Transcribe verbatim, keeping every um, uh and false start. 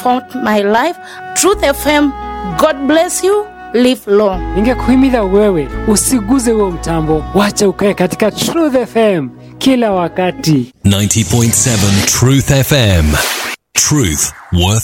transformed my life. Truth F M, God bless you. Live long. Ningekuhimiza wewe usiguze huo mtambo, wacha ukae katika Truth F M kila wakati. ninety point seven Truth F M. Truth worth